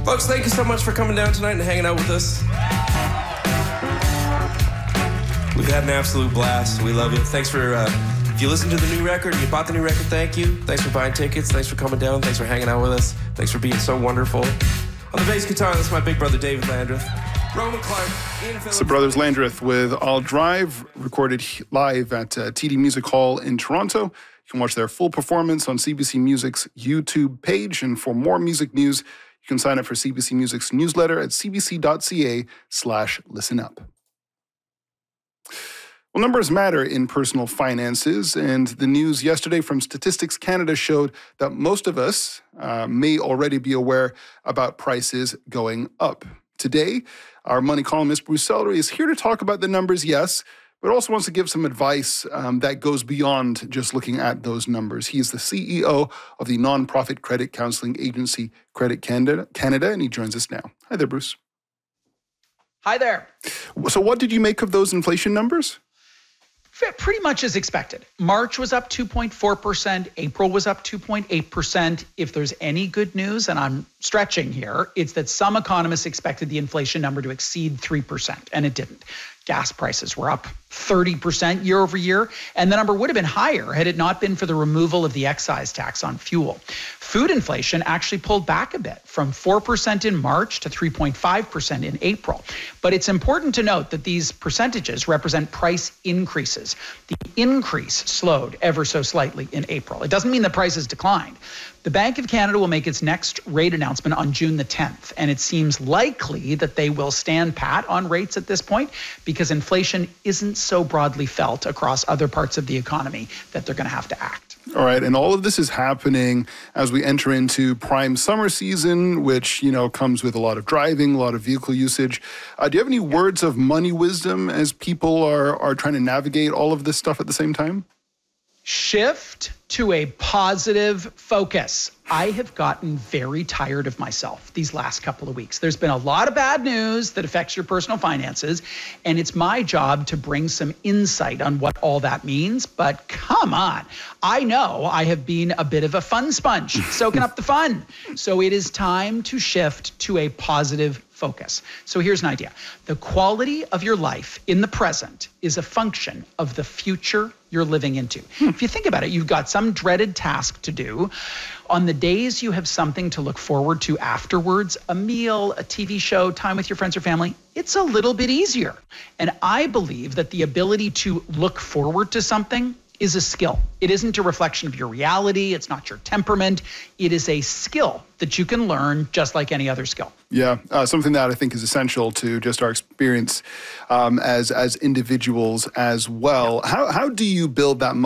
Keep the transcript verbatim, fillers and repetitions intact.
Folks, thank you so much for coming down tonight and hanging out with us. We've had an absolute blast. We love you. Thanks for, uh, if you listened to the new record, you bought the new record, thank you. Thanks for buying tickets. Thanks for coming down. Thanks for hanging out with us. Thanks for being so wonderful. On the bass guitar, that's my big brother, David Landreth. Roman Clark, Ian Phillips. So Brothers Landreth with I'll Drive, recorded live at uh, T D Music Hall in Toronto. You can watch their full performance on C B C Music's YouTube page. And for more music news, you can sign up for C B C Music's newsletter at cbc.ca slash listen up. Well, numbers matter in personal finances, and the news yesterday from Statistics Canada showed that most of us uh, may already be aware about prices going up. Today, our money columnist Bruce Sellery is here to talk about the numbers, yes, but also wants to give some advice um, that goes beyond just looking at those numbers. He is the C E O of the nonprofit credit counseling agency Credit Canada, Canada, and he joins us now. Hi there, Bruce. Hi there. So what did you make of those inflation numbers? Pretty much as expected. March was up two point four percent. April was up two point eight percent. If there's any good news, and I'm stretching here, it's that some economists expected the inflation number to exceed three percent, and it didn't. Gas prices were up thirty percent year over year, and the number would have been higher had it not been for the removal of the excise tax on fuel. Food inflation actually pulled back a bit from four percent in March to three point five percent in April. But it's important to note that these percentages represent price increases. The increase slowed ever so slightly in April. It doesn't mean the prices declined. The Bank of Canada will make its next rate announcement on June the tenth, and it seems likely that they will stand pat on rates at this point because inflation isn't so broadly felt across other parts of the economy that they're going to have to act. All right, and all of this is happening as we enter into prime summer season, which, you know, comes with a lot of driving, a lot of vehicle usage. Uh, do you have any words of money wisdom as people are, are trying to navigate all of this stuff at the same time? Shift to a positive focus. I have gotten very tired of myself these last couple of weeks. There's been a lot of bad news that affects your personal finances, and it's my job to bring some insight on what all that means. But come on, I know I have been a bit of a fun sponge, soaking up the fun. So it is time to shift to a positive focus. So here's an idea. The quality of your life in the present is a function of the future you're living into. Hmm. If you think about it, you've got some dreaded task to do. On the days you have something to look forward to afterwards, a meal, a T V show, time with your friends or family, it's a little bit easier. And I believe that the ability to look forward to something is a skill. It isn't a reflection of your reality. It's not your temperament. It is a skill that you can learn just like any other skill. Yeah, uh, something that I think is essential to just our experience um, as as individuals as well. Yeah. How how do you build that